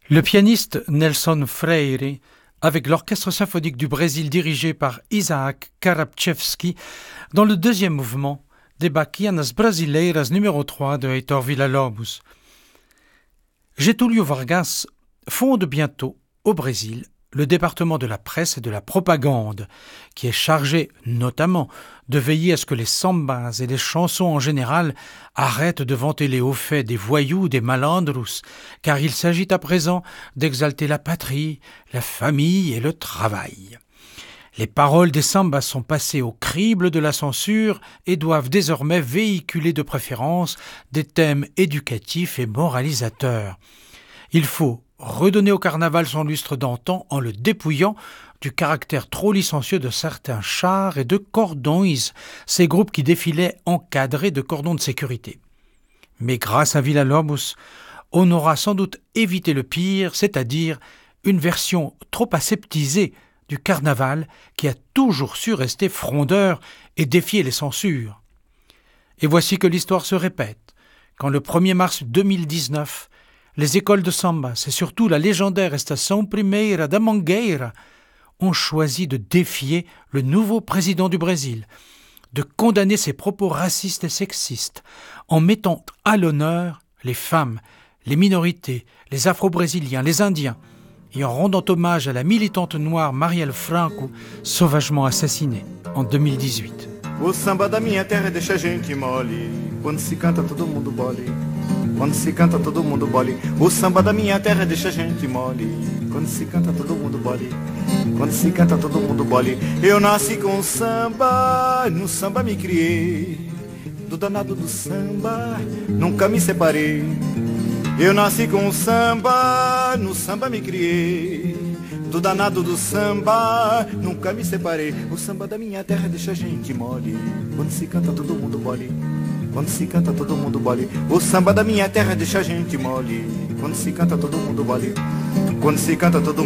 Le pianiste Nelson Freire, avec l'Orchestre symphonique du Brésil dirigé par Isaac Karabchevski, dans le deuxième mouvement des Baquianas Brasileiras numéro 3 de Heitor Villa-Lobos. Getúlio Vargas fonde bientôt au Brésil le département de la presse et de la propagande, qui est chargé notamment de veiller à ce que les sambas et les chansons en général arrêtent de vanter les hauts faits des voyous, des malandros, car il s'agit à présent d'exalter la patrie, la famille et le travail. Les paroles des sambas sont passées au crible de la censure et doivent désormais véhiculer de préférence des thèmes éducatifs et moralisateurs. Il faut redonner au carnaval son lustre d'antan en le dépouillant du caractère trop licencieux de certains chars et de cordons, ces groupes qui défilaient encadrés de cordons de sécurité. Mais grâce à Villa-Lobos, on aura sans doute évité le pire, c'est-à-dire une version trop aseptisée du carnaval qui a toujours su rester frondeur et défier les censures. Et voici que l'histoire se répète, quand le 1er mars 2019, les écoles de samba, et surtout la légendaire Estação Primeira da Mangueira, ont choisi de défier le nouveau président du Brésil, de condamner ses propos racistes et sexistes, en mettant à l'honneur les femmes, les minorités, les Afro-Brésiliens, les Indiens, et en rendant hommage à la militante noire Marielle Franco, sauvagement assassinée en 2018. O samba da minha terra deixa a gente mole. Quando se canta todo mundo bole. Quando se canta todo mundo bole. O samba da minha terra deixa a gente mole. Quando se canta todo mundo bole. Quando se canta todo mundo bole. Eu nasci com samba, no samba me criei. Do danado do samba, nunca me separei. Eu nasci com samba, no samba me criei. Do danado do samba, nunca me separei. O samba da minha terra deixa a gente mole. Quando se canta todo mundo bole. Quando se canta todo mundo bole. O samba da minha terra deixa a gente mole. Quando se canta todo mundo bole. Quando se canta todo